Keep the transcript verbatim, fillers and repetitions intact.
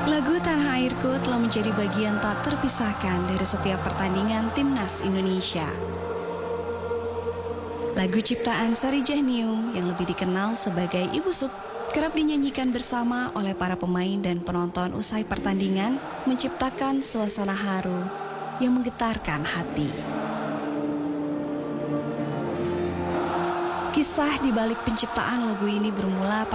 Lagu Tanah Airku telah menjadi bagian tak terpisahkan dari setiap pertandingan Timnas Indonesia. Lagu ciptaan Sari Jahniung yang lebih dikenal sebagai Ibu Sut kerap dinyanyikan bersama oleh para pemain dan penonton usai pertandingan, menciptakan suasana haru yang menggetarkan hati. Kisah di balik penciptaan lagu ini bermula pada